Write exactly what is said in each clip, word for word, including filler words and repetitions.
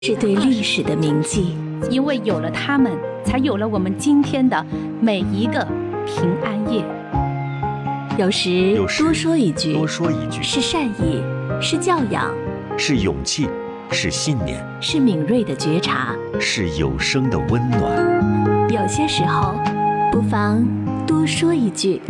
是对历史的铭记， 因为有了他们，才有了我们今天的每一个平安夜。 有时多说一句， 多说一句是善意，是教养， 是勇气，是信念， 是敏锐的觉察， 是有声的温暖。 有些时候，不妨多说一句。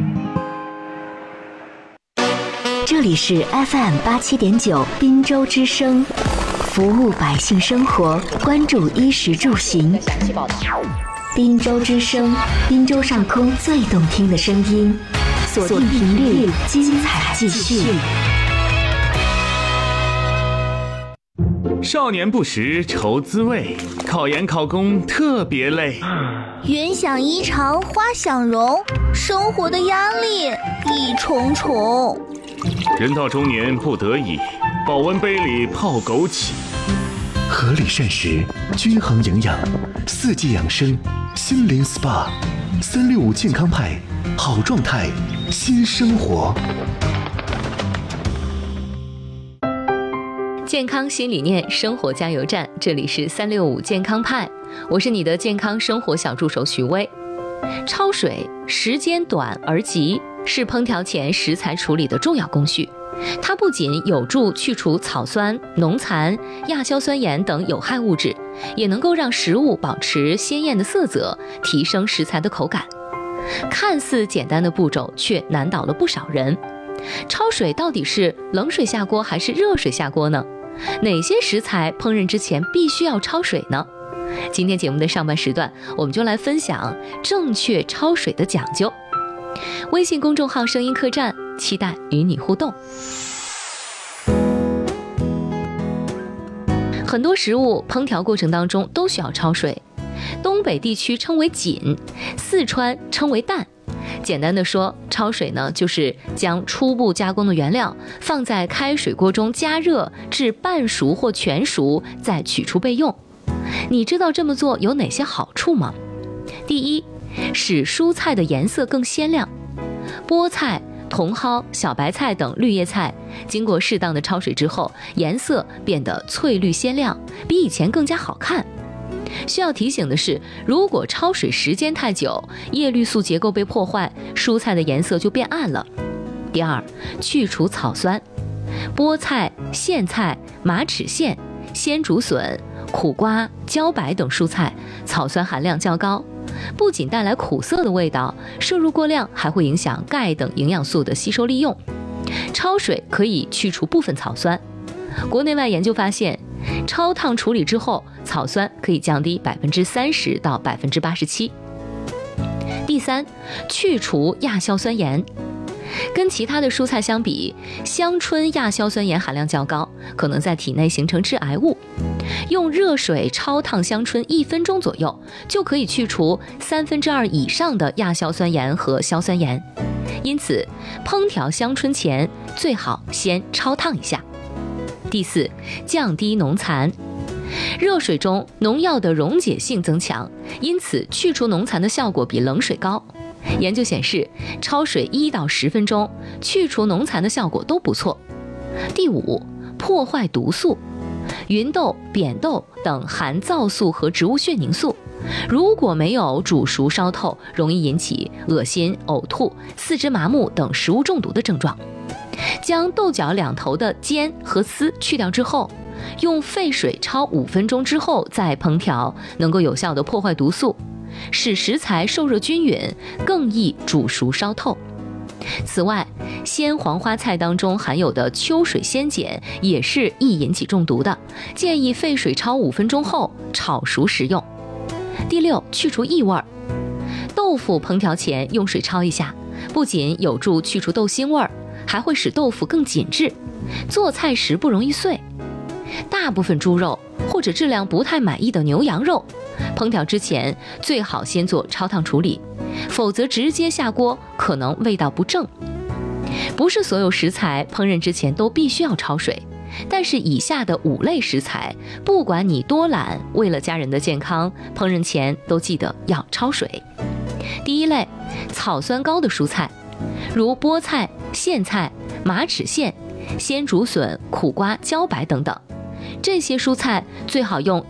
这里是 F M 八七点九滨州之声。服务百姓生活，关注衣食住行。滨州之声，滨州上空最动听的声音，锁定频率，精彩继续。 少年不识愁滋味，考研考公特别累。 云想衣裳花想容，生活的压力一重重。 人到中年不得已，保温杯里泡枸杞。 合理膳食，均衡营养，四季养生，心灵 S P A， 三六五健康派，好状态，新生活。 健康新理念，生活加油站，这里是三六五健康派，我是你的健康生活小助手徐薇。焯水时间短而急，是烹调前食材处理的重要工序。它不仅有助去除草酸、农残、亚硝酸盐等有害物质，也能够让食物保持鲜艳的色泽，提升食材的口感。看似简单的步骤，却难倒了不少人。焯水到底是冷水下锅还是热水下锅呢？哪些食材烹饪之前必须要焯水呢？今天节目的上半时段，我们就来分享正确焯水的讲究。微信公众号声音客栈，期待与你互动。很多食物烹调过程当中都需要焯水，东北地区称为锦，四川称为淡。简单的说，焯水呢，就是将初步加工的原料放在开水锅中加热至半熟或全熟，再取出备用。你知道这么做有哪些好处吗？第一，使蔬菜的颜色更鲜亮。菠菜、茼蒿、小白菜等绿叶菜经过适当的焯水之后，颜色变得翠绿鲜亮，比以前更加好看。需要提醒的是，如果焯水时间太久，叶绿素结构被破坏，蔬菜的颜色就变暗了。第二，去除草酸。菠菜、苋菜、马齿苋、鲜竹笋、苦瓜、茭白等蔬菜草酸含量较高，不仅带来苦涩的味道，摄入过量还会影响钙等营养素的吸收利用。焯水可以去除部分草酸。国内外研究发现，焯烫处理之后，草酸可以降低百分之三十到百分之八十七。第三，去除亚硝酸盐。跟其他的蔬菜相比，香椿亚硝酸盐含量较高，可能在体内形成致癌物。用热水焯烫香椿一分钟左右，就可以去除三分之二以上的亚硝酸盐和硝酸盐。因此，烹调香椿前最好先焯烫一下。第四，降低农残。热水中农药的溶解性增强，因此去除农残的效果比冷水高。研究显示，焯水一到十分钟，去除农残的效果都不错。第五，破坏毒素。芸豆、扁豆等含皂素和植物血凝素，如果没有煮熟烧透，容易引起恶心、呕吐、四肢麻木等食物中毒的症状。将豆角两头的尖和丝去掉之后，用沸水焯五分钟之后再烹调，能够有效的破坏毒素，使食材受热均匀，更易煮熟烧透。此外，鲜黄花菜当中含有的秋水仙碱也是易引起中毒的，建议沸水焯五分钟后炒熟食用。第六，去除异味。豆腐烹调前用水焯一下，不仅有助去除豆腥味儿，还会使豆腐更紧致，做菜时不容易碎。大部分猪肉或者质量不太满意的牛羊肉，烹调之前最好先做焯烫处理，否则直接下锅可能味道不正。不是所有食材烹饪之前都必须要焯水，但是以下的五类食材，不管你多懒，为了家人的健康，烹饪前都记得要焯水。第一类，草酸高的蔬菜，如菠菜、苋菜、马齿苋、鲜竹笋、苦瓜、茭白等等， 这些蔬菜最好用